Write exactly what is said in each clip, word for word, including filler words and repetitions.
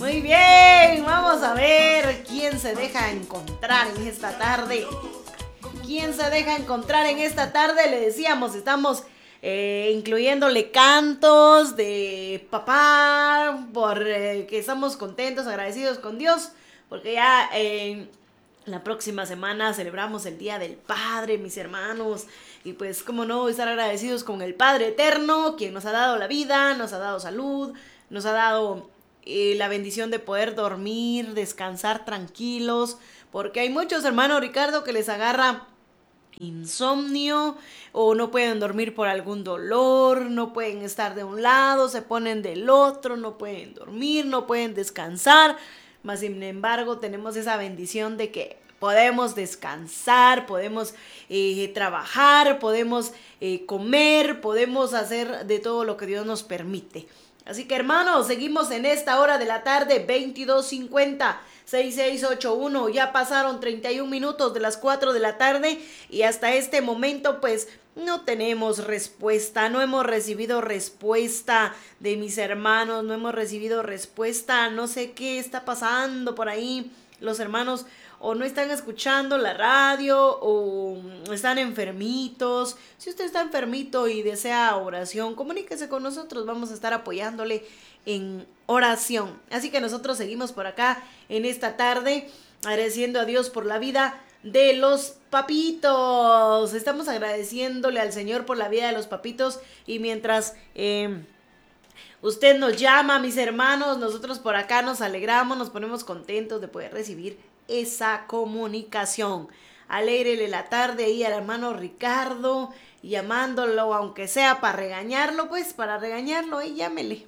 Muy bien, vamos a ver quién se deja encontrar en esta tarde. ¿Quién se deja encontrar en esta tarde? Le decíamos, estamos eh, incluyéndole cantos de papá, por eh, que estamos contentos, agradecidos con Dios, porque ya eh, la próxima semana celebramos el Día del Padre, mis hermanos. Y pues, cómo no, estar agradecidos con el Padre Eterno, quien nos ha dado la vida, nos ha dado salud, nos ha dado eh, la bendición de poder dormir, descansar tranquilos, porque hay muchos hermanos, Ricardo, que les agarra insomnio o no pueden dormir por algún dolor, no pueden estar de un lado, se ponen del otro, no pueden dormir, no pueden descansar. Mas sin embargo tenemos esa bendición de que podemos descansar, podemos eh, trabajar, podemos eh, comer, podemos hacer de todo lo que Dios nos permite. Así que hermanos, seguimos en esta hora de la tarde, veintidós cincuenta, sesenta y seis ochenta y uno. Ya pasaron treinta y un minutos de las cuatro de la tarde y hasta este momento pues no tenemos respuesta, no hemos recibido respuesta de mis hermanos, no hemos recibido respuesta, no sé qué está pasando por ahí. Los hermanos o no están escuchando la radio o están enfermitos. Si usted está enfermito y desea oración, comuníquese con nosotros, vamos a estar apoyándole en oración. Así que nosotros seguimos por acá en esta tarde agradeciendo a Dios por la vida de los papitos. Estamos agradeciéndole al Señor por la vida de los papitos y mientras eh, usted nos llama, mis hermanos, nosotros por acá nos alegramos, nos ponemos contentos de poder recibir esa comunicación. Alégrele la tarde ahí al hermano Ricardo, llamándolo, aunque sea para regañarlo, pues para regañarlo, ahí llámele.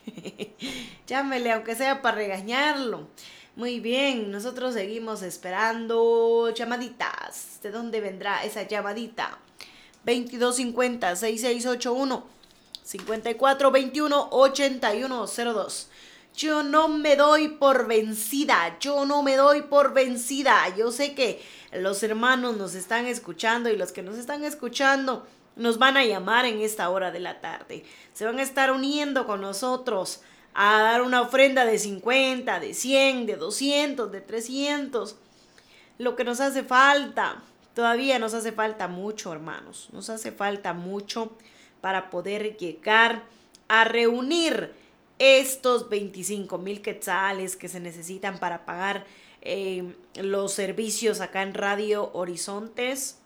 Llámele, aunque sea para regañarlo. Muy bien, nosotros seguimos esperando llamaditas. ¿De dónde vendrá esa llamadita? veintidós cincuenta, sesenta y seis ochenta y uno, cincuenta y cuatro veintiuno, ochenta y uno cero dos. Yo no me doy por vencida, yo no me doy por vencida. Yo sé que los hermanos nos están escuchando y los que nos están escuchando nos van a llamar en esta hora de la tarde. Se van a estar uniendo con nosotros a dar una ofrenda de cincuenta, de cien, de doscientos, de trescientos. Lo que nos hace falta, todavía nos hace falta mucho, hermanos. Nos hace falta mucho para poder llegar a reunir estos veinticinco mil quetzales que se necesitan para pagar eh, los servicios acá en Radio Horizontes.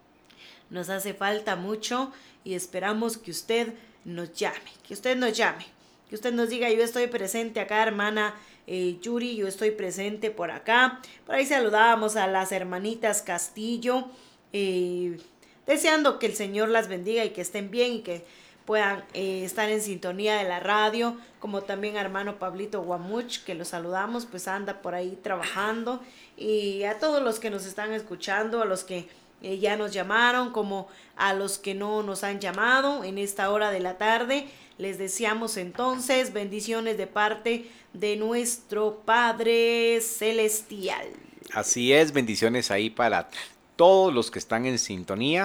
Nos hace falta mucho y esperamos que usted nos llame, que usted nos llame, que usted nos diga: yo estoy presente acá, hermana eh, Yuri, yo estoy presente por acá. Por ahí saludábamos a las hermanitas Castillo, eh, deseando que el Señor las bendiga y que estén bien y que puedan eh, estar en sintonía de la radio, como también a hermano Pablito Guamuch, que lo saludamos, pues anda por ahí trabajando, y a todos los que nos están escuchando, a los que eh, ya nos llamaron, como a los que no nos han llamado en esta hora de la tarde, les deseamos entonces bendiciones de parte de nuestro Padre Celestial. Así es, bendiciones ahí para todos los que están en sintonía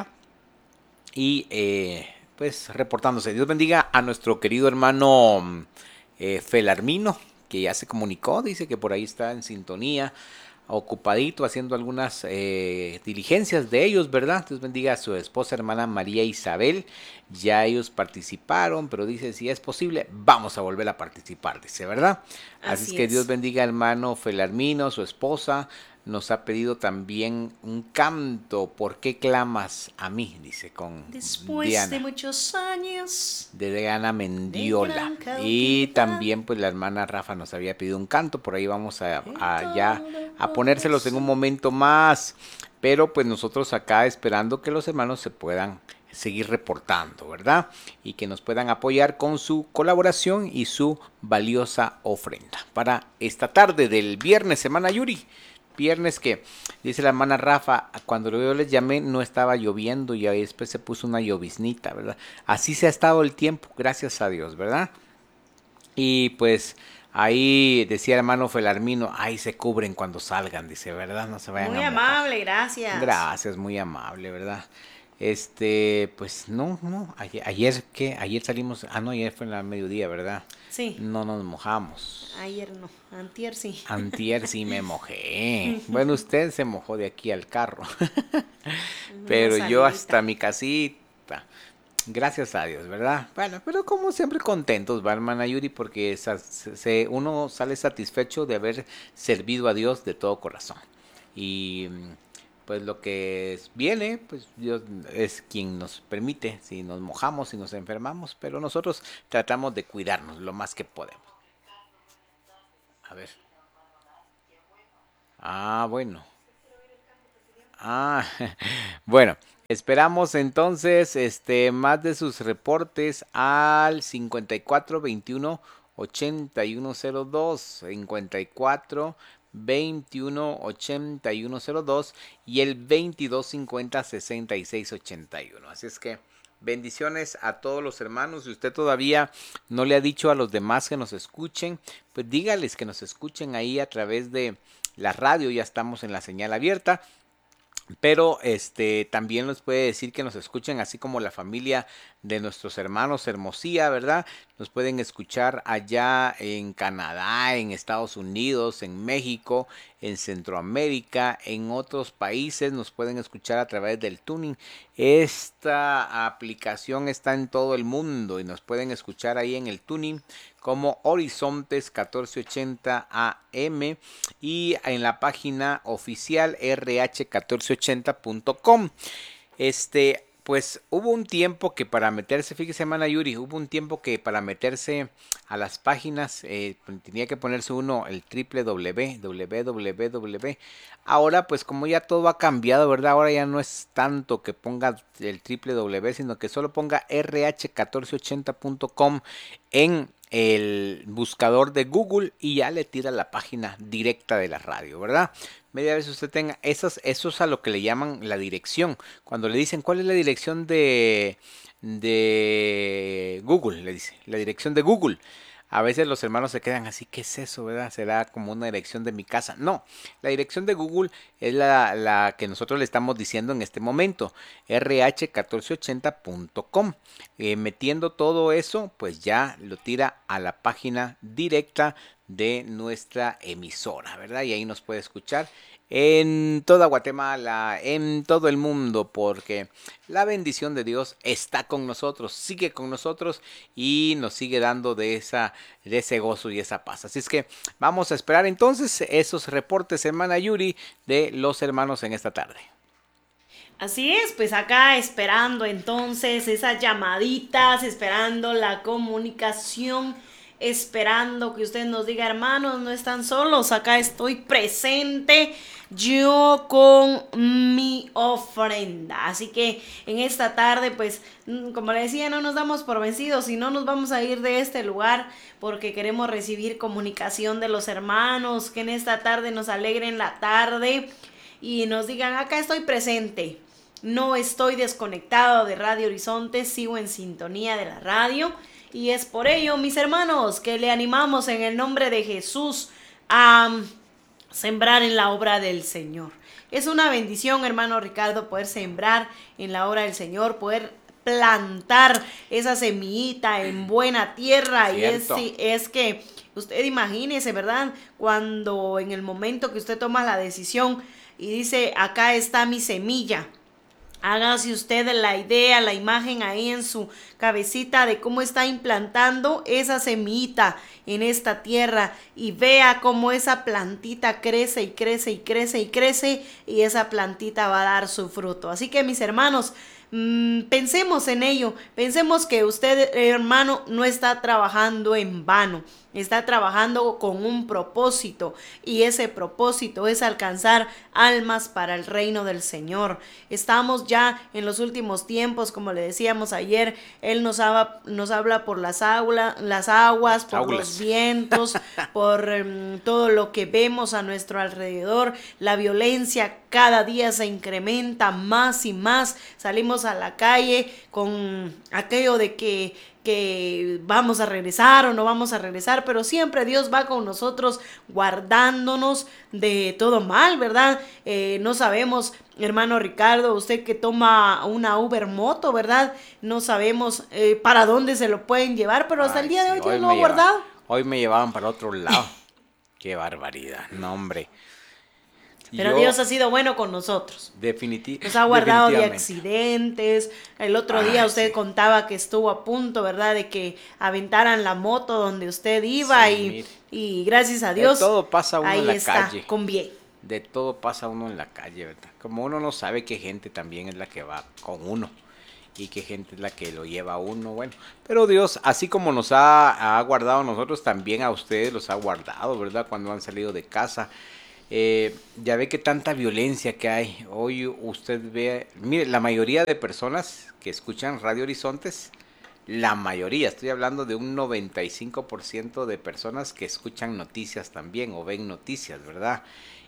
y eh, pues reportándose. Dios bendiga a nuestro querido hermano eh, Felarmino, que ya se comunicó, dice que por ahí está en sintonía, ocupadito haciendo algunas eh, diligencias de ellos, ¿verdad? Dios bendiga a su esposa hermana María Isabel, ya ellos participaron, pero dice: si es posible, vamos a volver a participar, dice, ¿verdad? Así, Así es que es. Dios bendiga al hermano Felarmino, su esposa. Nos ha pedido también un canto, ¿por qué clamas a mí? Dice, con Después Diana, de muchos años, de Diana Mendiola. Y también pues la hermana Rafa nos había pedido un canto, por ahí vamos a, a ya a ponérselos en un momento más. Pero pues nosotros acá esperando que los hermanos se puedan seguir reportando, ¿verdad? Y que nos puedan apoyar con su colaboración y su valiosa ofrenda para esta tarde del viernes, semana Yuri. Viernes que, dice la hermana Rafa, cuando yo les llamé no estaba lloviendo y ahí después se puso una lloviznita, ¿verdad? Así se ha estado el tiempo, gracias a Dios, ¿verdad? Y pues ahí decía el hermano Felarmino, ahí se cubren cuando salgan, dice, ¿verdad? No se vayan muy a mojar. amable, gracias. Gracias, muy amable, ¿verdad? Este, pues no, no, ayer, ayer, ¿qué? Ayer salimos, ah, no, ayer fue en la mediodía, ¿verdad? Sí. No nos mojamos. Ayer no, antier sí. Antier sí me mojé. Bueno, usted se mojó de aquí al carro. Una Pero yo salidita. hasta mi casita. Gracias a Dios, ¿verdad? Bueno, pero como siempre contentos, va, hermana Yuri, porque sa- se, uno sale satisfecho de haber servido a Dios de todo corazón. Y mm, pues lo que es- viene, pues Dios es quien nos permite, si nos mojamos, si nos enfermamos, pero nosotros tratamos de cuidarnos lo más que podemos. A ver. Ah, bueno. Ah, bueno, esperamos entonces este más de sus reportes al cincuenta y cuatro veintiuno ochenta y uno cero dos, cincuenta y cuatro veintiuno ochenta y uno cero dos y el veintidós cincuenta sesenta y seis ochenta y uno. Así es que bendiciones a todos los hermanos. Si usted todavía no le ha dicho a los demás que nos escuchen, pues dígales que nos escuchen ahí a través de la radio. Ya estamos en la señal abierta. Pero este también nos puede decir que nos escuchen, así como la familia de nuestros hermanos Hermosía, ¿verdad? Nos pueden escuchar allá en Canadá, en Estados Unidos, en México, en Centroamérica, en otros países. Nos pueden escuchar a través del tuning. Esta aplicación está en todo el mundo y nos pueden escuchar ahí en el tuning como Horizontes catorce ochenta A M y en la página oficial r h catorce ochenta punto com. Este, pues hubo un tiempo que para meterse, fíjese, hermana Yuri, hubo un tiempo que para meterse a las páginas eh, tenía que ponerse uno el triple w, www. Ahora, pues como ya todo ha cambiado, ¿verdad? Ahora ya no es tanto que ponga el triple w, sino que solo ponga r h catorce ochenta punto com en el buscador de Google y ya le tira la página directa de la radio, ¿verdad? Media vez usted tenga, esas, eso es a lo que le llaman la dirección. Cuando le dicen cuál es la dirección de, de Google, le dice, la dirección de Google. A veces los hermanos se quedan así, ¿qué es eso, verdad? ¿Será como una dirección de mi casa? No, la dirección de Google es la, la que nosotros le estamos diciendo en este momento, r h catorce ochenta punto com. Eh, metiendo todo eso, pues ya lo tira a la página directa de nuestra emisora, ¿verdad? Y ahí nos puede escuchar en toda Guatemala, en todo el mundo, porque la bendición de Dios está con nosotros, sigue con nosotros y nos sigue dando de, esa, de ese gozo y esa paz. Así es que vamos a esperar entonces esos reportes, hermana Yuri, de los hermanos en esta tarde. Así es, pues acá esperando entonces esas llamaditas, esperando la comunicación, esperando que usted nos diga, hermanos, no están solos, acá estoy presente yo con mi ofrenda. Así que en esta tarde, pues, como le decía, no nos damos por vencidos y no nos vamos a ir de este lugar porque queremos recibir comunicación de los hermanos, que en esta tarde nos alegren la tarde y nos digan, acá estoy presente. No estoy desconectado de Radio Horizonte, sigo en sintonía de la radio y es por ello, mis hermanos, que le animamos en el nombre de Jesús a sembrar en la obra del Señor. Es una bendición, hermano Ricardo, poder sembrar en la obra del Señor, poder plantar esa semillita en buena tierra. Cierto. Y es, es que usted imagínese, ¿verdad? Cuando en el momento que usted toma la decisión y dice, acá está mi semilla. Hágase usted la idea, la imagen ahí en su cabecita de cómo está implantando esa semillita en esta tierra y vea cómo esa plantita crece y crece y crece y crece y esa plantita va a dar su fruto. Así que mis hermanos, mmm, pensemos en ello, pensemos que usted, hermano, no está trabajando en vano. Está trabajando con un propósito y ese propósito es alcanzar almas para el reino del Señor. Estamos ya en los últimos tiempos, como le decíamos ayer, Él nos, habla, nos habla por las, aula, las aguas, por Aulas. los vientos, por um, todo lo que vemos a nuestro alrededor. La violencia cada día se incrementa más y más. Salimos a la calle con aquello de que que vamos a regresar o no vamos a regresar, pero siempre Dios va con nosotros guardándonos de todo mal, ¿verdad? Eh, no sabemos, hermano Ricardo, usted que toma una Uber moto, ¿verdad? No sabemos eh, para dónde se lo pueden llevar, pero hasta Ay, el día de sí, hoy Dios hoy lo me ha lleva- guardado. Hoy me llevaban para otro lado. Qué barbaridad. No, hombre. Pero Yo Dios ha sido bueno con nosotros. definiti- Nos ha guardado de definitivamente. accidentes. El otro Ay, día usted sí. contaba que estuvo a punto, ¿verdad? De que aventaran la moto donde usted iba Sí, y, mire. y gracias a De Dios todo pasa uno ahí en la está, calle. con bien. De todo pasa uno en la calle, ¿verdad? Como uno no sabe qué gente también es la que va con uno y qué gente es la que lo lleva a uno, bueno. Pero Dios, así como nos ha, ha guardado a nosotros, también a ustedes los ha guardado, ¿verdad? Cuando han salido de casa. Eh, ya ve que tanta violencia que hay. Hoy usted ve, mire, la mayoría de personas que escuchan Radio Horizontes, la mayoría, estoy hablando de un noventa y cinco por ciento de personas que escuchan noticias también o ven noticias, ¿verdad?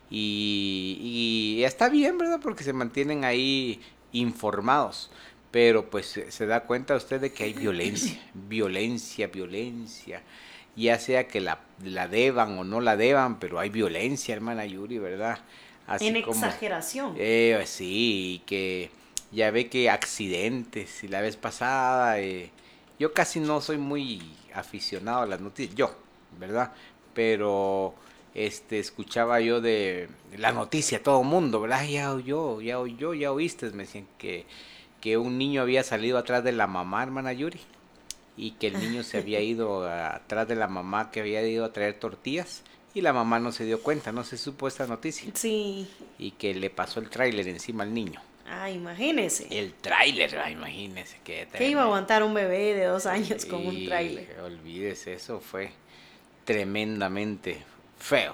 Y, y está bien, ¿verdad? Porque se mantienen ahí informados. Pero pues se se da cuenta usted de que hay violencia, violencia, violencia. Ya sea que la, la deban o no la deban, pero hay violencia, hermana Yuri, ¿verdad? Así En como, exageración. eh, sí, y que ya ve que accidentes, y la vez pasada, eh, yo casi no soy muy aficionado a las noticias, yo, ¿verdad? Pero este escuchaba yo de la noticia, todo el mundo, ¿verdad? Ya oyó, ya oyó, ya oíste, me decían que, que un niño había salido atrás de la mamá, hermana Yuri, y que el niño se había ido a- atrás de la mamá que había ido a traer tortillas y la mamá no se dio cuenta, no se supo esta noticia Sí. y que le pasó el tráiler encima al niño. Ah, imagínese. El tráiler, ah, imagínese qué ¿Qué iba a aguantar un bebé de dos años con un Y tráiler? olvídese, eso fue tremendamente feo.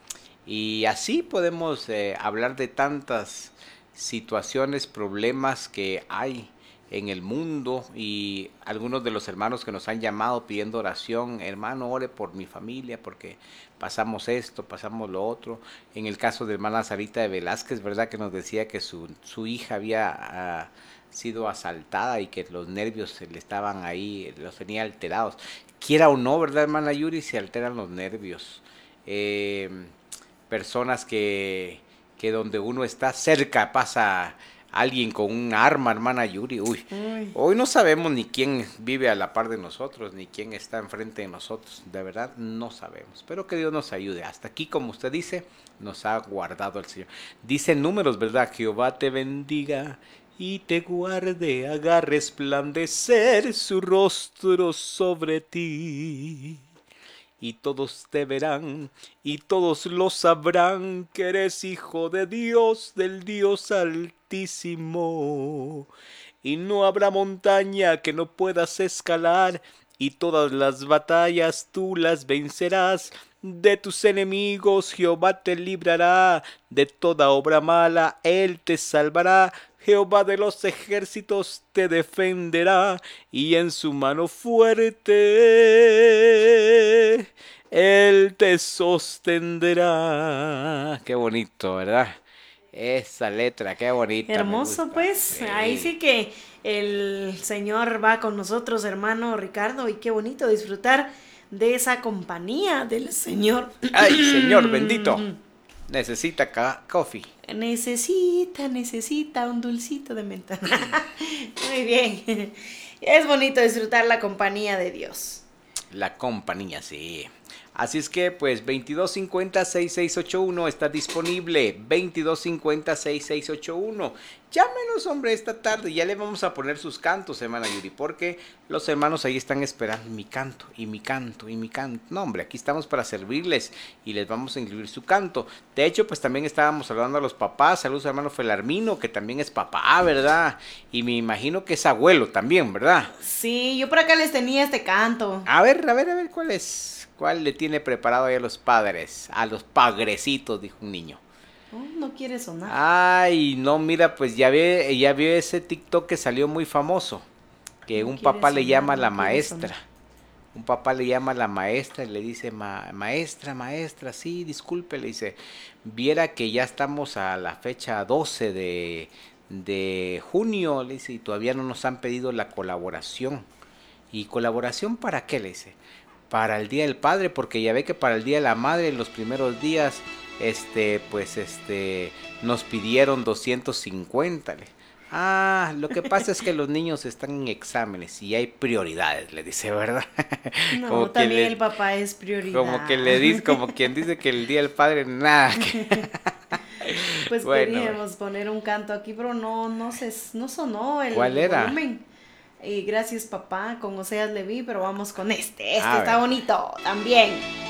Y así podemos eh, hablar de tantas situaciones, problemas que hay en el mundo y algunos de los hermanos que nos han llamado pidiendo oración, hermano, ore por mi familia porque pasamos esto, pasamos lo otro. En el caso de hermana Sarita de Velázquez, ¿verdad? Que nos decía que su, su hija había ah, sido asaltada y que los nervios se le estaban ahí, los tenía alterados. Quiera o no, ¿verdad, hermana Yuri? Se alteran los nervios. Eh, personas que, que donde uno está cerca pasa alguien con un arma, hermana Yuri, uy, Uy. hoy no sabemos ni quién vive a la par de nosotros, ni quién está enfrente de nosotros, de verdad no sabemos, pero que Dios nos ayude. Hasta aquí, como usted dice, nos ha guardado el Señor. Dice números, ¿verdad? Jehová te bendiga y te guarde, haga resplandecer su rostro sobre ti. Y todos te verán, y todos lo sabrán, que eres hijo de Dios, del Dios Altísimo. Y no habrá montaña que no puedas escalar, y todas las batallas tú las vencerás. De tus enemigos Jehová te librará, de toda obra mala Él te salvará. Jehová de los ejércitos te defenderá, y en su mano fuerte Él te sostendrá. Qué bonito, ¿verdad? Esa letra, qué bonita. me Hermoso, gusta. pues. Sí. Ahí sí que el Señor va con nosotros, hermano Ricardo, y qué bonito disfrutar de esa compañía del Señor. Ay, Señor bendito. Necesita ca- coffee. Necesita, necesita un dulcito de menta. Muy bien. Es bonito disfrutar la compañía de Dios. La compañía, sí. Así es que, pues, veintidós cincuenta, sesenta y seis ochenta y uno está disponible. veintidós cincuenta, sesenta y seis ochenta y uno. Llámenos, hombre, esta tarde. Ya le vamos a poner sus cantos, hermana Yuri, porque los hermanos ahí están esperando mi canto, y mi canto, y mi canto. No, hombre, aquí estamos para servirles y les vamos a incluir su canto. De hecho, pues también estábamos hablando a los papás. Saludos, hermano Felarmino, que también es papá, ¿verdad? Y me imagino que es abuelo también, ¿verdad? Sí, yo por acá les tenía este canto. A ver, a ver, a ver, ¿cuál es? ¿Cuál le tiene preparado ahí a los padres? A los pagrecitos, dijo un niño. Oh, no quiere sonar. Ay, no, mira, pues ya ve, ya vio ese TikTok que salió muy famoso. Que No un quiere papá le sonar, llama a la no quiere maestra. sonar. Un papá le llama a la maestra y le dice, "Ma- maestra, maestra, sí, disculpe", le dice, viera que ya estamos a la fecha doce de, de junio, le dice, y todavía no nos han pedido la colaboración. ¿Y colaboración para qué? Le dice. Para el Día del Padre, porque ya ve que para el Día de la Madre, en los primeros días, este, pues, este, nos pidieron doscientos cincuenta. Le. Ah, lo que pasa es que los niños están en exámenes y hay prioridades, le dice, ¿verdad? No, Como también le, el papá es prioridad. como que le dice, como quien dice que el Día del Padre, nada. Que... Pues bueno, queríamos poner un canto aquí, pero no, no se, no sonó el ¿cuál era? volumen. Y gracias papá, con Oseas Leví, pero vamos con este, este A está ver. bonito también.